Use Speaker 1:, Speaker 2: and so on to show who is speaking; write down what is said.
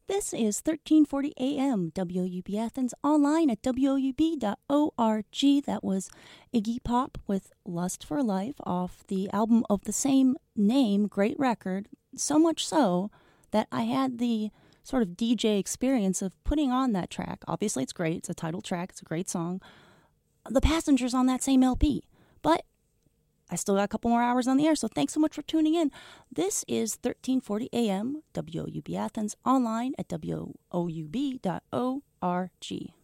Speaker 1: This is 1340 AM, WOUB Athens, online at woub.org. That was Iggy Pop with Lust for Life off the album of the same name, great record, so much so that I had the sort of DJ experience of putting on that track. Obviously, it's great. It's a title track. It's a great song. The Passengers on that same LP. But I still got a couple more hours on the air, so thanks so much for tuning in. This is 1340 AM, WOUB Athens, online at woub.org.